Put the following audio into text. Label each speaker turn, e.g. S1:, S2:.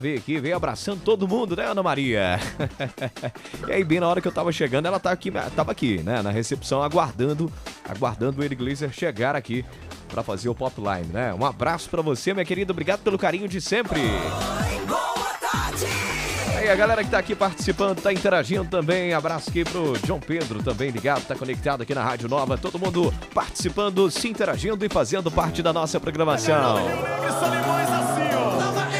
S1: Veio aqui, veio abraçando todo mundo, né, Ana Maria? E aí, bem na hora que eu tava chegando, ela tava aqui, né, na recepção, aguardando o Eric Gleiser chegar aqui pra fazer o Popline, né? Um abraço pra você, minha querida, obrigado pelo carinho de sempre. E aí, a galera que tá aqui participando, tá interagindo também, abraço aqui pro João Pedro, também ligado, tá conectado aqui na Rádio Nova, todo mundo participando, se interagindo e fazendo parte da nossa programação.